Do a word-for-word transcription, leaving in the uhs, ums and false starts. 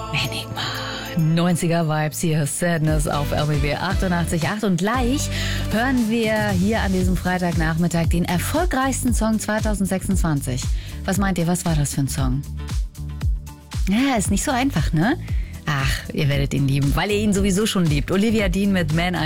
Enigma. neunziger Vibes hier, Sadness auf R B B achtundachtzig Komma acht. Und gleich hören wir hier an diesem Freitagnachmittag den erfolgreichsten Song zweitausendsechsundzwanzig. Was meint ihr, was war das für ein Song? Ja, ist nicht so einfach, ne? Ach, ihr werdet ihn lieben, weil ihr ihn sowieso schon liebt. Olivia Dean mit Man